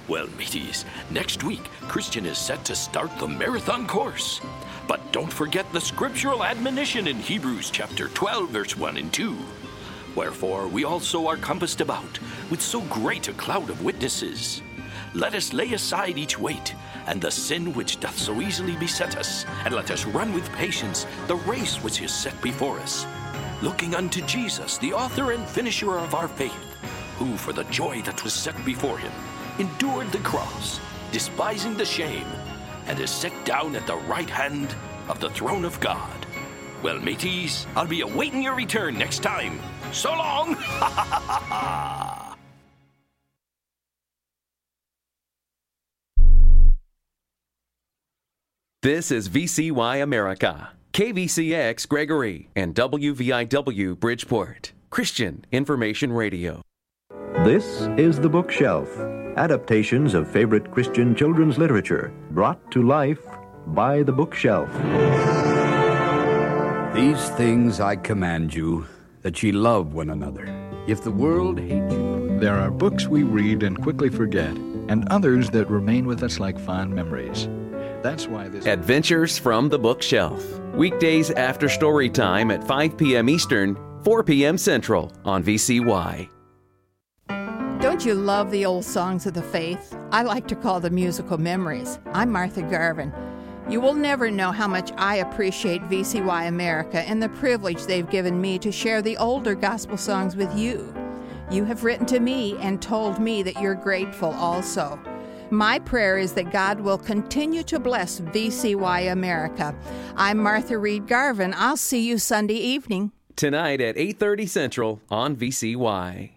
Well, mateys, next week, Christian is set to start the marathon course. But don't forget the scriptural admonition in Hebrews chapter 12, verse 1 and 2. Wherefore we also are compassed about with so great a cloud of witnesses. Let us lay aside each weight, and the sin which doth so easily beset us, and let us run with patience the race which is set before us, looking unto Jesus, the author and finisher of our faith, who for the joy that was set before him endured the cross, despising the shame, and is set down at the right hand of the throne of God. Well, mateys, I'll be awaiting your return next time. So long! This is VCY America, KVCX Gregory, and WVIW Bridgeport, Christian Information Radio. This is The Bookshelf, adaptations of favorite Christian children's literature, brought to life by The Bookshelf. These things I command you, that ye love one another. If the world hate you... There are books we read and quickly forget, and others that remain with us like fond memories. That's why this... Adventures from the Bookshelf. Weekdays after story time at 5 p.m. Eastern, 4 p.m. Central on VCY. Don't you love the old songs of the faith? I like to call them musical memories. I'm Martha Garvin. You will never know how much I appreciate VCY America and the privilege they've given me to share the older gospel songs with you. You have written to me and told me that you're grateful also. My prayer is that God will continue to bless VCY America. I'm Martha Reed Garvin. I'll see you Sunday evening. Tonight at 8:30 Central on VCY.